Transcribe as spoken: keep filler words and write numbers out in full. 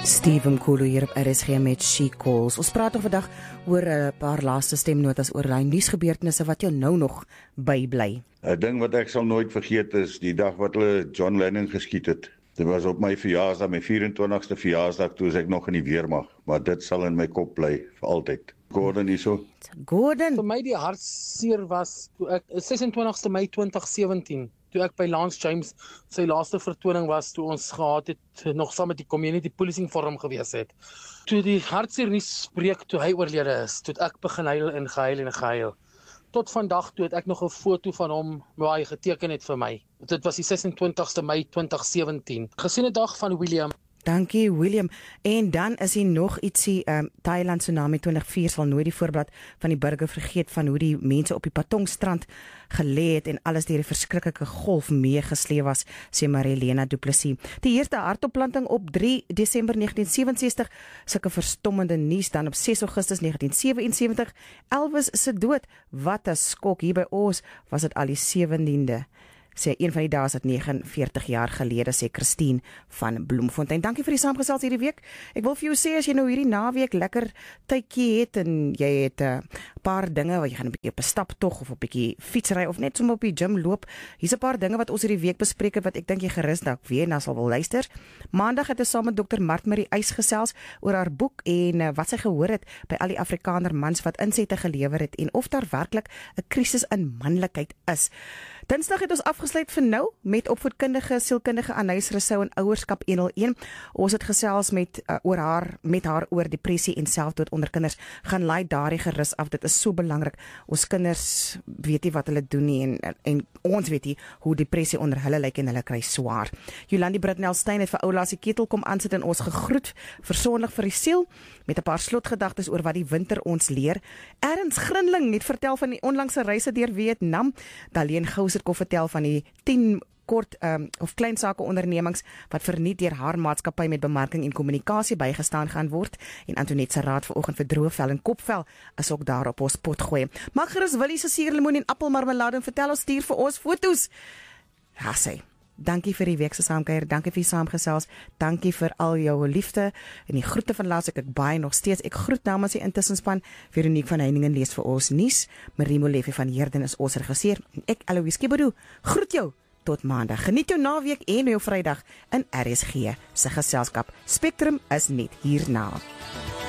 Steve Mkhulu hier op R S G met She Calls. Ons praat nog vandag oor 'n paar laaste stemnotas oor lyn nuusgebeurtenisse wat jou nou nog bybly. 'n Ding wat ek sal nooit vergeet is die dag wat hulle John Lennon geskiet het. Dit was op my verjaarsdag, my vyf-en-twintigste verjaarsdag, toe ek nog in die weermag, maar dit sal in my kop bly vir altyd. Gordon hierso. Gordon. Vir my die hartseer was toe ek ses-en-twintigste Mei twintig sewentien, toe ek by Lance James sy laaste vertoning was, toe ons gehad het nog saam met die community policing forum gewees het. Toe die hartseer nuus spreek toe hy oorlede is, toe ek begin huil en gehuil en gehuil. Tot vandag toe het ek nog 'n foto van hom waar hy geteken het vir my. Dit was die ses-en-twintigste Mei twintig sewentien. Gesiene dag van William. Dankie William. En dan is hier nog ietsie, um, Thailand tsunami twintig vier sal nooit die voorblad van die burger vergeet van hoe die mense op die Patongstrand gelê het en alles deur die verskriklike golf meegesleep was, sê Marilena Du Plessis. Die eerste hartopplanting op drie Desember negentien sewenses-tig, sulke verstommende nuus. Dan op ses Augustus negentien sewensewentig, Elvis se dood. Wat 'n skok. Hier by ons was dit al die sewentiende. Sê een van die dae is dit negenenveertig jaar gelede, sê Christine van Bloemfontein. Dankie vir die saamgesels hierdie week. Ek wil vir jou sê, as jy nou hierdie naweek lekker tydjie het en jy het 'n uh, paar dinge, wat jy gaan 'n bietjie op 'n staptog of 'n bietjie fietsry of net sommer op die gym loop, hier's 'n paar dinge wat ons hierdie week bespreek het wat ek dink jy gerus dalk weer na sal wil luister. Maandag het ons saam met dokter Mart Marie Eis gesels oor haar boek en uh, wat sy gehoor het by al die Afrikaner mans wat insette gelewer het en of daar werklik 'n krisis in manlikheid is. Dinsdag het ons afgesluit vir nou met opvoedkundige sielkundige Anais Rousseau en ouerskap honderdeen. Ons het gesels met uh, oor haar met haar oor depressie en selfdood onder kinders. Gaan laai daardie gerus af. Dit is so belangrik. Ons kinders weet nie wat hulle doen nie en, en, en ons weet nie hoe depressie onder hulle lyk en hulle kry swaar. Jolandi Britnell Stein het vir oulaas die ketel kom aansit en ons gegroet vir Sondag vir die siel met 'n paar slotgedagtes oor wat die winter ons leer. Ernst Grinling het vertel van die onlangse reise deur Vietnam. Daleen Gous het kom vertel van die tien kort um, of klein sake ondernemings wat verniet deur haar maatskappy met bemarking en kommunikasie bygestaan gaan word. En Antoinette se raad vanoggend vir droëvel en kopvel is ook daar op ons pot gooi. Maak gerus Willie se suurlemoen en appelmarmelade en vertel ons stuur vir ons foto's. Ja, sê. Dankie vir die week se saamkuier, dankie vir die saamgesels, dankie vir al jou liefde en die groete van laas ek ek baie nog steeds. Ek groet namens die intussenspan Veronique van Heiningen lees vir ons nuus, Marie Molefe van Heerden is ons regisseur en ek Eloise Kibodo groet jou tot Maandag. Geniet jou naweek en jou Vrydag in R S G se geselskap. Spectrum is net hierna.